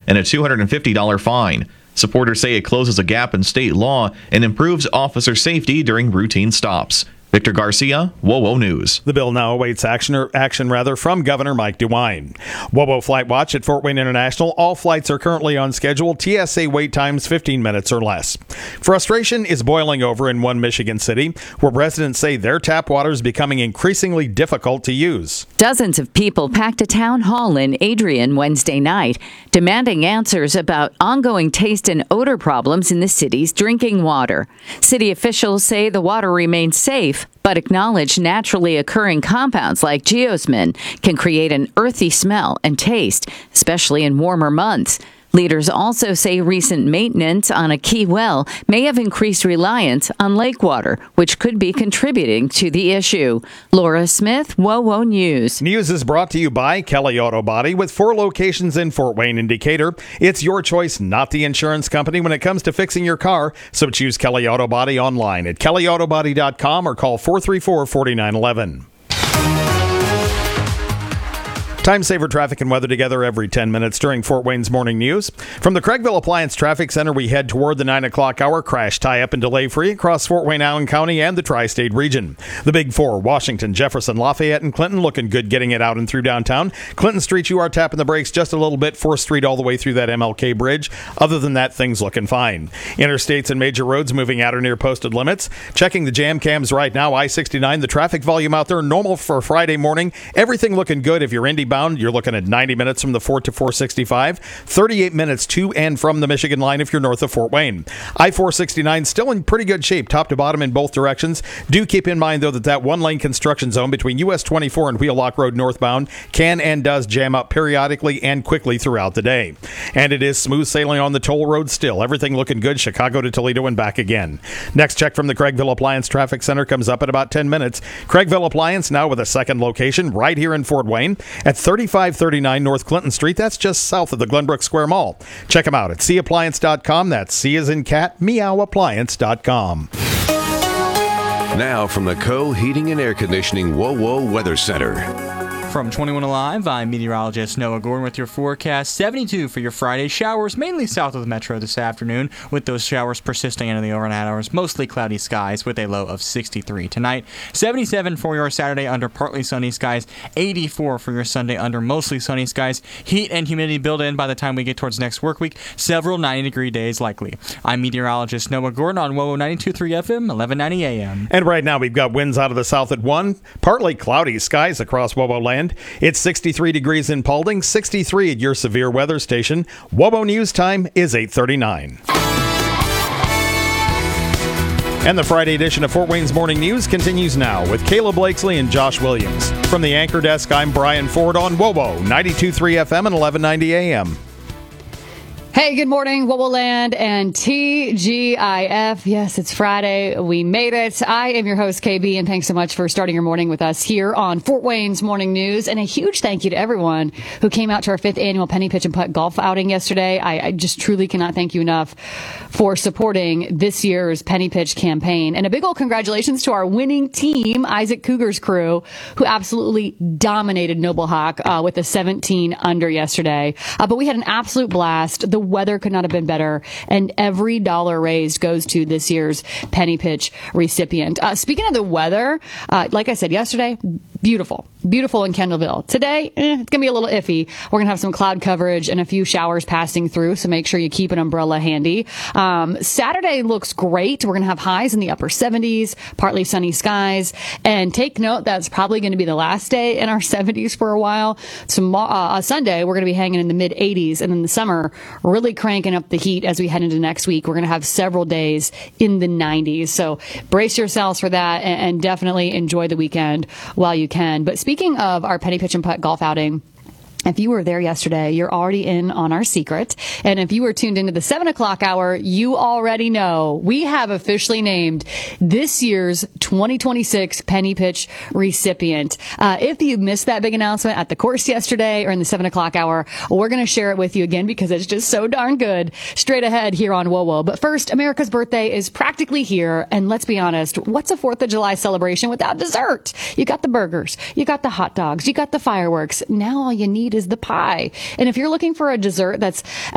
and a $250 fine. Supporters say it closes a gap in state law and improves officer safety during routine stops. Victor Garcia, WOWO News. The bill now awaits action from Governor Mike DeWine. WOWO Flight Watch at Fort Wayne International. All flights are currently on schedule. TSA wait times 15 minutes or less. Frustration is boiling over in one Michigan city, where residents say their tap water is becoming increasingly difficult to use. Dozens of people packed a town hall in Adrian Wednesday night, demanding answers about ongoing taste and odor problems in the city's drinking water. City officials say the water remains safe, but acknowledge naturally occurring compounds like geosmin can create an earthy smell and taste, especially in warmer months. Leaders also say recent maintenance on a key well may have increased reliance on lake water, which could be contributing to the issue. Laura Smith, WOWO News. News is brought to you by Kelly Auto Body with 4 locations in Fort Wayne and Decatur. It's your choice, not the insurance company, when it comes to fixing your car. So choose Kelly Auto Body online at kellyautobody.com or call 434-4911. Time saver traffic and weather together every 10 minutes during Fort Wayne's morning news. From the Craigville Appliance Traffic Center, we head toward the 9 o'clock hour. Crash tie-up and delay-free across Fort Wayne, Allen County, and the tri-state region. The Big Four, Washington, Jefferson, Lafayette, and Clinton, looking good getting it out and through downtown. Clinton Street, you are tapping the brakes just a little bit. 4th Street all the way through that MLK Bridge. Other than that, things looking fine. Interstates and major roads moving at or near posted limits. Checking the jam cams right now. I-69, the traffic volume out there, normal for Friday morning. Everything looking good. If you're Indy bound, you're looking at 90 minutes from the Fort to 465, 38 minutes to and from the Michigan line if you're north of Fort Wayne. I-469 still in pretty good shape, top to bottom in both directions. Do keep in mind, though, that one-lane construction zone between US 24 and Wheelock Road northbound can and does jam up periodically and quickly throughout the day. And it is smooth sailing on the toll road still. Everything looking good, Chicago to Toledo and back again. Next check from the Craigville Appliance Traffic Center comes up at about 10 minutes. Craigville Appliance now with a second location right here in Fort Wayne at 3539 North Clinton Street. That's just south of the Glenbrook Square Mall. Check them out at cappliance.com. That's C as in cat, meowappliance.com. Now from the Co Heating and Air Conditioning WOWO Weather Center. From 21 Alive, I'm meteorologist Noah Gordon with your forecast. 72 for your Friday. Showers mainly south of the metro this afternoon, with those showers persisting into the overnight hours. Mostly cloudy skies with a low of 63 tonight. 77 for your Saturday under partly sunny skies. 84 for your Sunday under mostly sunny skies. Heat and humidity build in by the time we get towards next work week. Several 90-degree days likely. I'm meteorologist Noah Gordon on WOWO 92.3 FM, 1190 AM. And right now we've got winds out of the south at 1. Partly cloudy skies across WOWO land. It's 63 degrees in Paulding, 63 at your severe weather station. WOWO News time is 8:39. And the Friday edition of Fort Wayne's Morning News continues now with Kayla Blakesley and Josh Williams. From the anchor desk, I'm Brian Ford on WOWO 92.3 FM and 1190 AM. Hey, good morning, WOWO Land and TGIF. Yes, it's Friday. We made it. I am your host, KB, and thanks so much for starting your morning with us here on Fort Wayne's Morning News. And a huge thank you to everyone who came out to our 5th annual Penny Pitch and Putt golf outing yesterday. I just truly cannot thank you enough for supporting this year's Penny Pitch campaign. And a big old congratulations to our winning team, Isaac Cougar's crew, who absolutely dominated Noble Hawk with a 17 under yesterday. But we had an absolute blast. The weather could not have been better, and every dollar raised goes to this year's Penny Pitch recipient. Speaking of the weather, like I said yesterday, beautiful in Kendallville. Today, it's going to be a little iffy. We're going to have some cloud coverage and a few showers passing through, so make sure you keep an umbrella handy. Saturday looks great. We're going to have highs in the upper 70s, partly sunny skies, and take note that's probably going to be the last day in our 70s for a while. Sunday, we're going to be hanging in the mid 80s, and in the summer, really cranking up the heat as we head into next week. We're going to have several days in the 90s. So brace yourselves for that and definitely enjoy the weekend while you can. But speaking of our Penny Pitch and Putt golf outing, if you were there yesterday, you're already in on our secret. And if you were tuned into the 7 o'clock hour, you already know we have officially named this year's 2026 Penny Pitch recipient. If you missed that big announcement at the course yesterday or in the 7 o'clock hour, we're going to share it with you again because it's just so darn good straight ahead here on WOWO. But first, America's birthday is practically here. And let's be honest, what's a 4th of July celebration without dessert? You got the burgers, you got the hot dogs, you got the fireworks. Now all you need is the pie. And if you're looking for a dessert that's